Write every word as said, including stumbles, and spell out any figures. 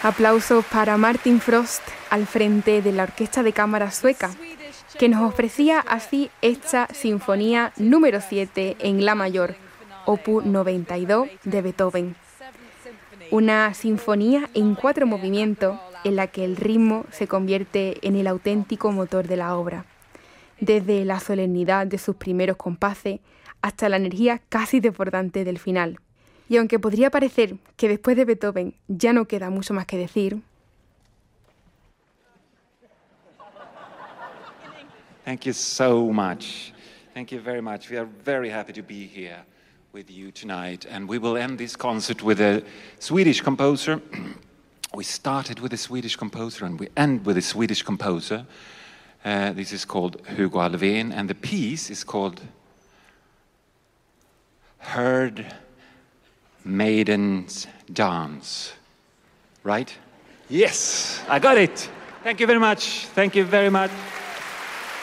Aplausos para Martin Frost al frente de la Orquesta de Cámara Sueca, que nos ofrecía así esta Sinfonía número siete en La mayor, opus noventa y dos de Beethoven. Una sinfonía en cuatro movimientos en la que el ritmo se convierte en el auténtico motor de la obra, desde la solemnidad de sus primeros compases hasta la energía casi desbordante del final. Y aunque podría parecer que después de Beethoven ya no queda mucho más que decir... Thank you so much. Thank you very much. We are very happy to be here with you tonight. And we will end this concert with a Swedish composer. We started with a Swedish composer and we end with a Swedish composer. Uh, this is called Hugo Alfvén, and the piece is called Heard Maidens Dance. Right? Yes, I got it. Thank you very much. Thank you very much.